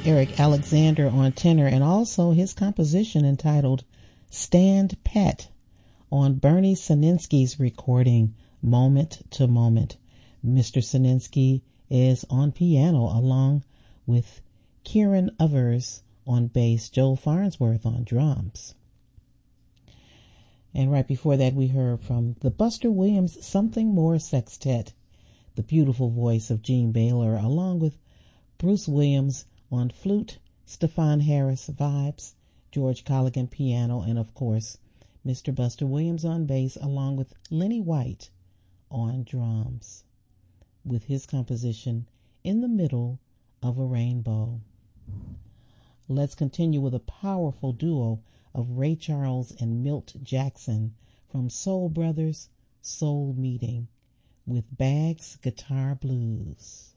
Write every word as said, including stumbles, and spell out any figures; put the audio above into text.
Eric Alexander on tenor, and also his composition entitled Stand Pat on Bernie Sininsky's recording Moment to Moment. Mister Sininsky is on piano along with Kieran Uvers on bass, Joel Farnsworth on drums. And right before that, we heard from the Buster Williams Something More Sextet, the beautiful voice of Gene Baylor, along with Bruce Williams on flute, Stefan Harris vibes, George Colligan piano, and of course, Mister Buster Williams on bass, along with Lenny White on drums, with his composition In the Middle of a Rainbow. Let's continue with a powerful duo of Ray Charles and Milt Jackson from Soul Brothers Soul Meeting with Bags Guitar Blues.